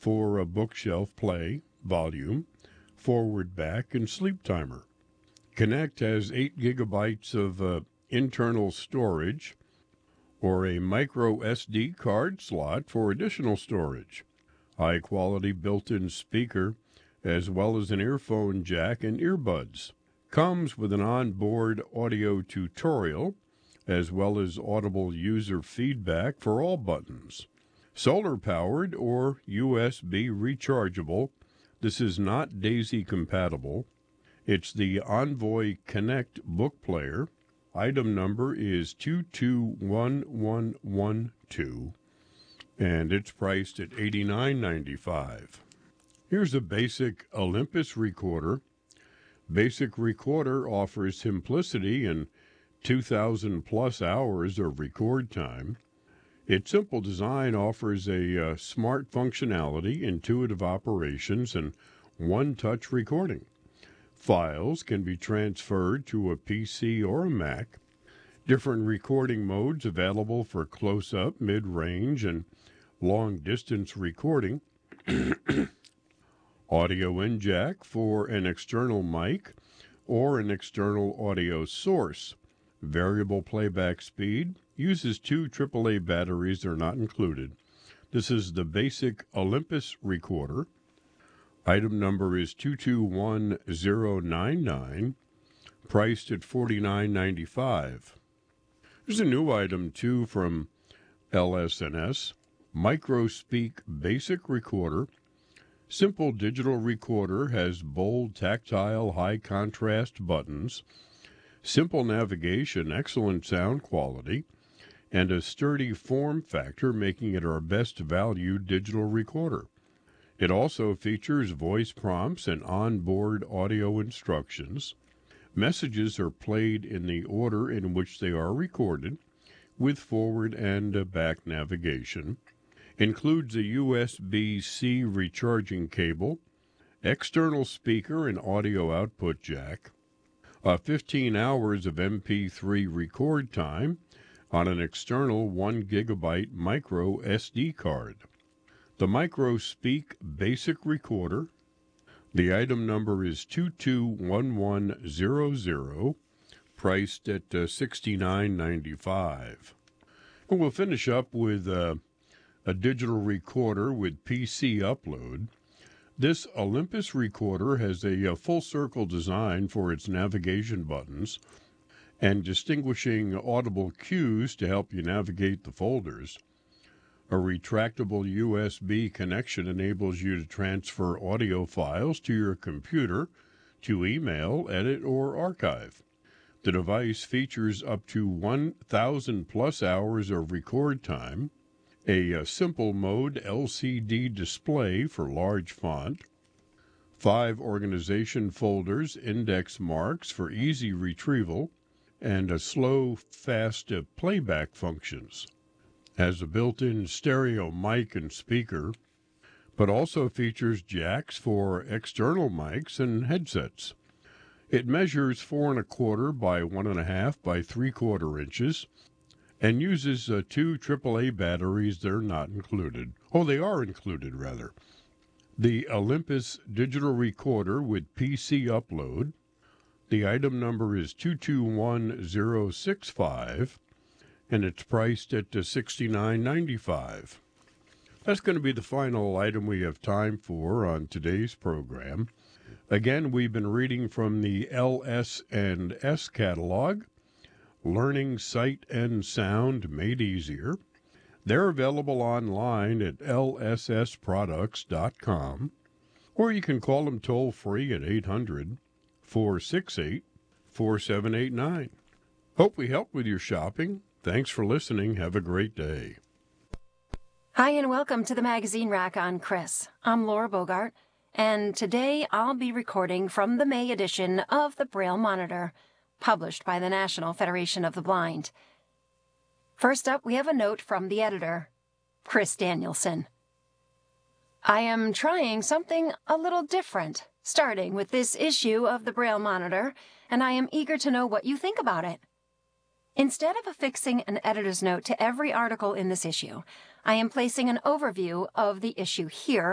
for a bookshelf play, volume, forward, back, and sleep timer. Connect has 8 gigabytes of internal storage or a micro SD card slot for additional storage. High quality built-in speaker as well as an earphone jack and earbuds. Comes with an onboard audio tutorial as well as audible user feedback for all buttons. Solar powered or USB rechargeable. This is not Daisy compatible. It's the Envoy Connect book player. Item number is 221112, and it's priced at $89.95. Here's a basic Olympus recorder. Basic recorder offers simplicity and 2,000 plus hours of record time. Its simple design offers a smart functionality, intuitive operations, and one-touch recording. Files can be transferred to a PC or a Mac. Different recording modes available for close-up, mid-range, and long-distance recording. Audio in jack for an external mic or an external audio source. Variable playback speed. Uses 2 AAA batteries. They're not included. This is the basic Olympus recorder. Item number is 221099, priced at $49.95. There's a new item, too, from LS&S. MicroSpeak Basic Recorder. Simple digital recorder, has bold, tactile, high-contrast buttons, simple navigation, excellent sound quality, and a sturdy form factor, making it our best value digital recorder. It also features voice prompts and onboard audio instructions. Messages are played in the order in which they are recorded, with forward and back navigation. Includes a USB-C recharging cable, external speaker and audio output jack, 15 hours of MP3 record time on an external 1 gigabyte micro SD card. The MicroSpeak Basic Recorder. The item number is 221100, priced at $69.95. And we'll finish up with a digital recorder with PC upload. This Olympus recorder has a full circle design for its navigation buttons and distinguishing audible cues to help you navigate the folders. A retractable USB connection enables you to transfer audio files to your computer to email, edit, or archive. The device features up to 1,000 plus hours of record time, a simple mode LCD display for large font, 5 organization folders, index marks for easy retrieval, and a slow, fast playback functions. Has a built-in stereo mic and speaker, but also features jacks for external mics and headsets. It measures 4 1/4 by 1 1/2 by 3/4 inches and uses 2 AAA batteries. They're not included. Oh, they are included, rather. The Olympus digital recorder with PC upload. The item number is 221065. And it's priced at $69.95. That's going to be the final item we have time for on today's program. Again, we've been reading from the LS&S catalog, Learning Sight and Sound Made Easier. They're available online at lssproducts.com, or you can call them toll-free at 800-468-4789. Hope we helped with your shopping. Thanks for listening. Have a great day. Hi, and welcome to the Magazine Rack on Chris. I'm Laura Bogart, and today I'll be recording from the May edition of the Braille Monitor, published by the National Federation of the Blind. First up, we have a note from the editor, Chris Danielson. I am trying something a little different, starting with this issue of the Braille Monitor, and I am eager to know what you think about it. Instead of affixing an editor's note to every article in this issue, I am placing an overview of the issue here